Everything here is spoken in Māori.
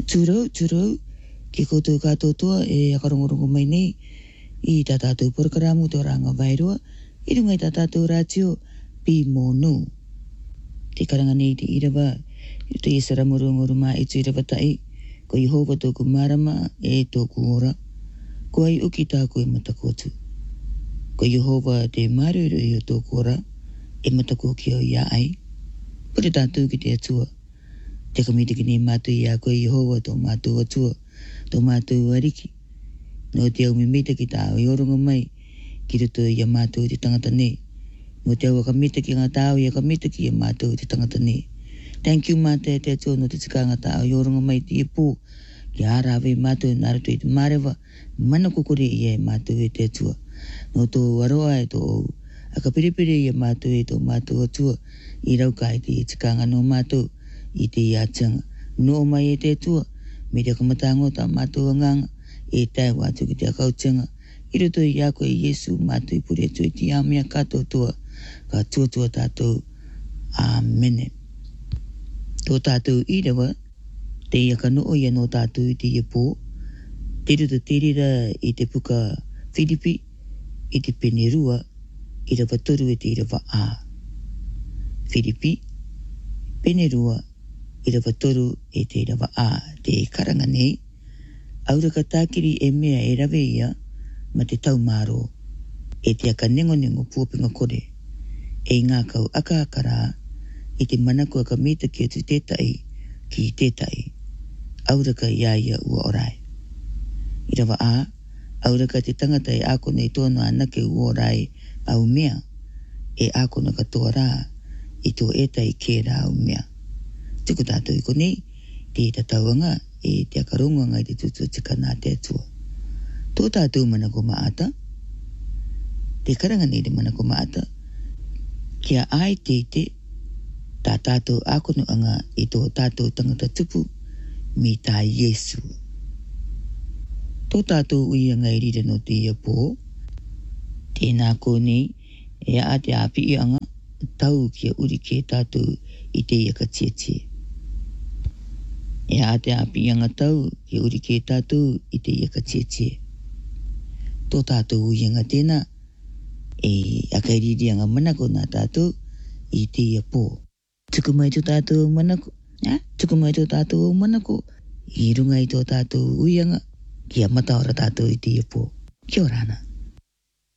Tūrau, ki koutou kātou toa e akarongorongo mai nei i tā tātou porokaramu tō ranga vairua, i runga i tā tātou rātio pi mōnu. Te karanga nei te irawa, i te isara morongoru mā e tu irawa tai, ko i hova tōku marama e tōku ora, ko ai uki tāku e matakotu. Ko Yehova te maruru i o tōku ora, e matako ki o ia ai. Pure tātou ki te atua. Te kamitiki nei mātou i a koe Yehova tō mātou atua, tō mātou ariki. No te au mimita ki tā o iorunga mai, ki roto i a mātou te tangata nei. No te au kamitiki ngā tāo i a kamitiki i a mātou te tangata nei. Thank you mātou te atua no te tikanga tā o iorunga mai te ipu, ki ārawe mātou nāratu i te mārewa, mana kukuri i e mātou e te atua. No tō aroa e tō a ka piripiri i a mātou e tō mātou atua i rauka i te tikanga no mātou i te iatanga. No mai e te atua, me te kamatango tā mātou anganga e tai wātu ki te akautenga. I roto i a koe Yesu mātou i puri atu i te amea kātou toa, ka tuatua tātou. Amene. Tō tātou i rewa, te iaka noo ia no tātou i te iapō, te ruta terira i te puka Filipi, i te penerua, i rawa toru e te irawa a. Filipi, penerua, i rawa toru e te irawa a. Te karanga nei, auraka tākiri e mea e rawe ia, ma te taumaro, e te aka nengo puapinga kore, e ngā kau aka i te manako aka mita ki atu tētai, ki tētai, auraka ia ua orai. I rawa a, auraka te tangata e ako nei tōna anake ua orai au mea, e ako na katoa rā, i tō etai kēra au mea. Tuku tātou i konei, te tatauanga, e te akarongoanga i te tutua tika nā te atua. Tō tātou manako maata, te karanga nei te manako maata, kia ai teite, tā tātou akonoanga i tō tātou tangata tupu, mi tā Yesu. Tō tātou uianga i rira no te iapō, tēnā kōnei, e a te api ianga, tau kia uri ke tātou i te iaka tietie. E a te api ianga tau kia uri ke tātou i te iaka tietie. Tō tātou uianga tēnā, e akairirianga manako nā tātou i te iapō. Tuku mai tō tātou manako, tuku mai tō tātou manako, i runga i tō tātou uianga, kia mataora tātou i te iapō. Kia ora ana.